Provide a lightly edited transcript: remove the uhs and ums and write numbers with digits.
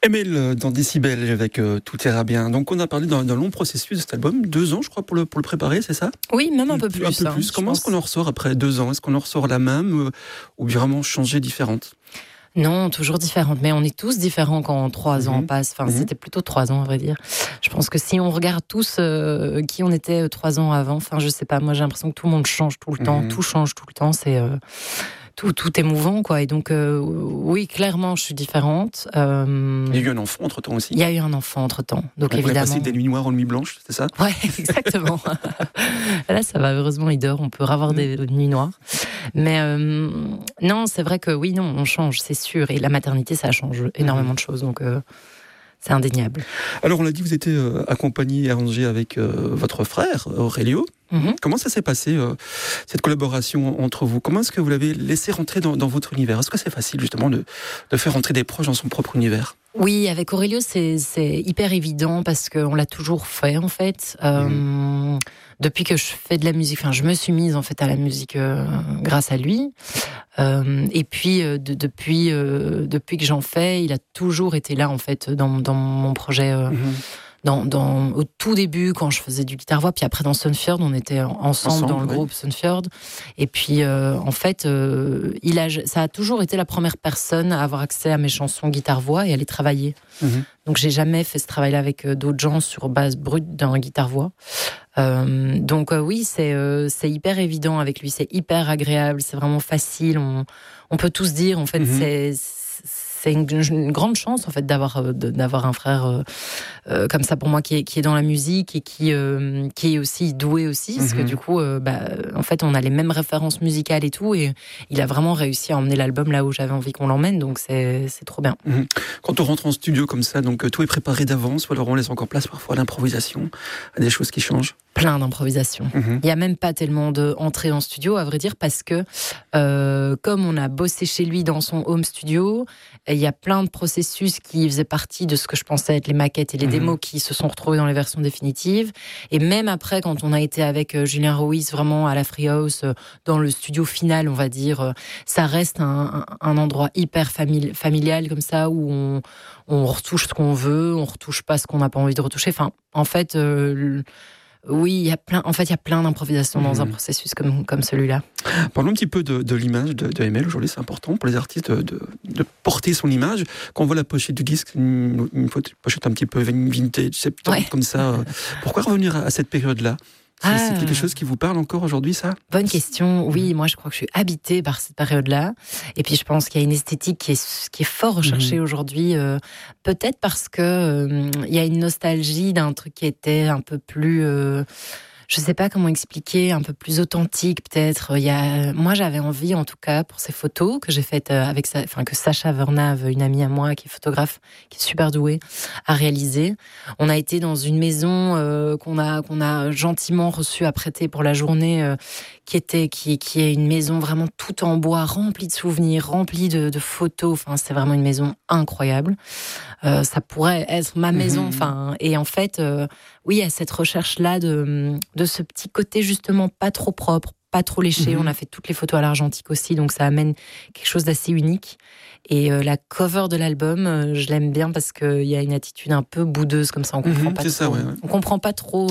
Emile dans Décibel avec Tout ira bien. Donc on a parlé d'un long processus de cet album, 2 ans je crois pour le préparer, c'est ça? Oui, même un peu plus. Un peu plus. Comment est-ce qu'on en ressort après 2 ans? Est-ce qu'on en ressort la même ou vraiment changée, différente? Non, toujours différente. Mais on est tous différents quand 3 ans passent. Enfin, c'était plutôt 3 ans, à vrai dire. Je pense que si on regarde tous qui on était 3 ans avant, enfin, je sais pas, moi j'ai l'impression que tout le monde change tout le temps, tout change tout le temps. C'est tout est mouvant, quoi. Et donc, oui, clairement, je suis différente. Il y a eu un enfant entre-temps aussi. Il y a eu un enfant entre-temps. Donc, évidemment. On est passé évidemment. des nuits noires aux nuits blanches, c'est ça? Ouais, exactement. Là, ça va, heureusement, il dort. On peut avoir des nuits noires. Mais non, c'est vrai que oui, non, on change, c'est sûr. Et la maternité, ça change énormément de choses. Donc, c'est indéniable. Alors, on l'a dit, vous étiez accompagné et arrangé avec votre frère, Aurélio. Comment ça s'est passé, cette collaboration entre vous? Comment est-ce que vous l'avez laissé rentrer dans votre univers? Est-ce que c'est facile, justement, de faire rentrer des proches dans son propre univers? Oui, avec Aurélio, c'est hyper évident parce qu'on l'a toujours fait, en fait. Depuis que je fais de la musique, enfin, je me suis mise, en fait, à la musique grâce à lui. Et puis, depuis que j'en fais, il a toujours été là, en fait, dans mon projet. Au tout début, quand je faisais du guitare-voix, puis après dans Sunfjord, on était ensemble dans le groupe Sunfjord. Et puis, en fait, ça a toujours été la première personne à avoir accès à mes chansons guitare-voix et à les travailler. Donc, j'ai jamais fait ce travail-là avec d'autres gens sur base brute d'un guitare-voix. Donc, oui, c'est hyper évident avec lui, c'est hyper agréable, c'est vraiment facile. On peut tous dire, en fait, c'est une grande chance, en fait, d'avoir un frère comme ça pour moi qui est dans la musique et qui est aussi doué aussi, parce que du coup, en fait, on a les mêmes références musicales et tout, et il a vraiment réussi à emmener l'album là où j'avais envie qu'on l'emmène, donc c'est trop bien. Quand on rentre en studio comme ça, donc tout est préparé d'avance, ou alors on laisse encore place parfois à l'improvisation, à des choses qui changent? Plein d'improvisation. Il n'y a même pas tellement d'entrée en studio, à vrai dire, parce que comme on a bossé chez lui dans son home studio, il y a plein de processus qui faisaient partie de ce que je pensais être les maquettes et les démos qui se sont retrouvés dans les versions définitives. Et même après, quand on a été avec Julien Ruiz vraiment à la Freehouse, dans le studio final, on va dire, ça reste un endroit hyper familial comme ça, où on retouche ce qu'on veut, on retouche pas ce qu'on n'a pas envie de retoucher. Enfin, en fait... oui, il y a plein d'improvisations dans un processus comme celui-là. Parlons un petit peu de l'image de Emile. Aujourd'hui, c'est important pour les artistes de porter son image. Quand on voit la pochette du disque, une pochette un petit peu vintage, 70, comme ça. Pourquoi revenir à cette période-là? C'est quelque chose qui vous parle encore aujourd'hui, ça? Bonne question. Oui, moi je crois que je suis habitée par cette période-là. Et puis je pense qu'il y a une esthétique qui est fort recherchée aujourd'hui. Peut-être parce que il y a une nostalgie d'un truc qui était un peu plus... je sais pas comment expliquer, un peu plus authentique peut-être. Moi j'avais envie, en tout cas, pour ces photos que j'ai faites que Sacha Vernave, une amie à moi qui est photographe, qui est super douée, a réalisé. On a été dans une maison qu'on a gentiment reçue à prêter pour la journée, qui est une maison vraiment toute en bois, remplie de souvenirs, remplie de photos. Enfin, c'est vraiment une maison incroyable. Ça pourrait être ma maison. Enfin, et en fait, oui, il y a cette recherche-là de ce petit côté justement pas trop propre, pas trop léché. On a fait toutes les photos à l'argentique aussi, donc ça amène quelque chose d'assez unique. Et la cover de l'album, je l'aime bien parce qu'il y a une attitude un peu boudeuse comme ça. On comprend pas trop. On comprend pas trop